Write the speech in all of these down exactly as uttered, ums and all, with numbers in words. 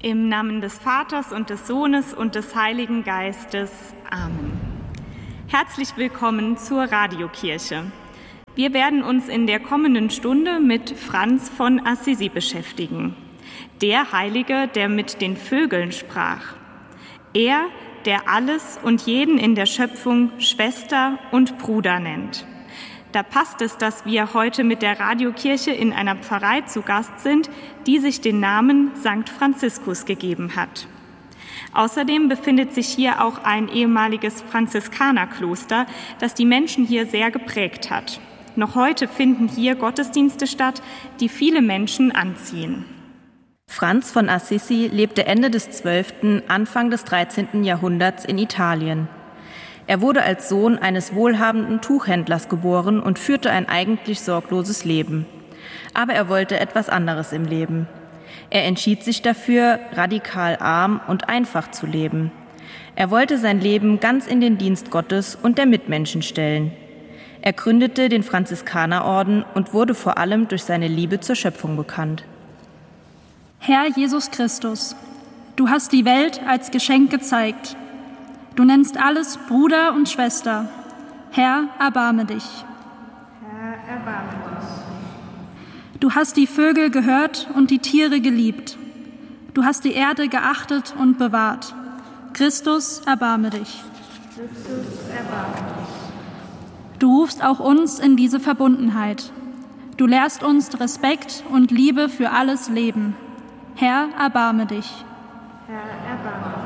Im Namen des Vaters und des Sohnes und des Heiligen Geistes. Amen. Herzlich willkommen zur Radiokirche. Wir werden uns in der kommenden Stunde mit Franz von Assisi beschäftigen. Der Heilige, der mit den Vögeln sprach. Er, der alles und jeden in der Schöpfung Schwester und Bruder nennt. Da passt es, dass wir heute mit der Radiokirche in einer Pfarrei zu Gast sind, die sich den Namen Sankt Franziskus gegeben hat. Außerdem befindet sich hier auch ein ehemaliges Franziskanerkloster, das die Menschen hier sehr geprägt hat. Noch heute finden hier Gottesdienste statt, die viele Menschen anziehen. Franz von Assisi lebte Ende des zwölften, Anfang des dreizehnten Jahrhunderts in Italien. Er wurde als Sohn eines wohlhabenden Tuchhändlers geboren und führte ein eigentlich sorgloses Leben. Aber er wollte etwas anderes im Leben. Er entschied sich dafür, radikal arm und einfach zu leben. Er wollte sein Leben ganz in den Dienst Gottes und der Mitmenschen stellen. Er gründete den Franziskanerorden und wurde vor allem durch seine Liebe zur Schöpfung bekannt. Herr Jesus Christus, du hast die Welt als Geschenk gezeigt. Du nennst alles Bruder und Schwester. Herr, erbarme dich. Herr, erbarme dich. Du hast die Vögel gehört und die Tiere geliebt. Du hast die Erde geachtet und bewahrt. Christus, erbarme dich. Christus, erbarme dich. Du rufst auch uns in diese Verbundenheit. Du lehrst uns Respekt und Liebe für alles Leben. Herr, erbarme dich. Herr, erbarme dich.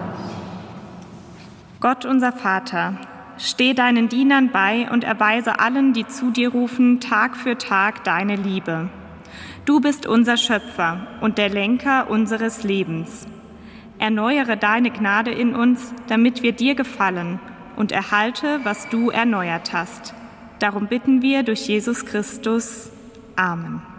Gott, unser Vater, steh deinen Dienern bei und erweise allen, die zu dir rufen, Tag für Tag deine Liebe. Du bist unser Schöpfer und der Lenker unseres Lebens. Erneuere deine Gnade in uns, damit wir dir gefallen und erhalte, was du erneuert hast. Darum bitten wir durch Jesus Christus. Amen.